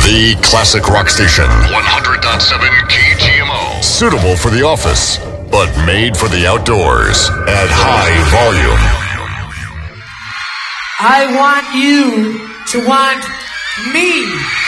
The classic rock station. 100.7 KGMO. Suitable for the office, but made for the outdoors at high volume. I want you to want me.